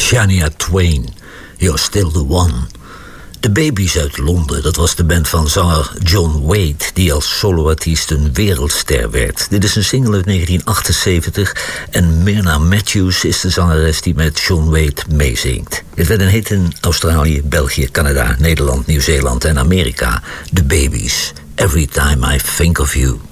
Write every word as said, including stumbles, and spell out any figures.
Shania Twain, You're Still the One. De Babies uit Londen, dat was de band van zanger John Waite, die als soloartiest een wereldster werd. Dit is een single uit negentien achtenzeventig en Myrna Matthews is de zangeres die met John Waite meezingt. Dit werd een hit in Australië, België, Canada, Nederland, Nieuw-Zeeland en Amerika. De Babies, Every Time I Think of You.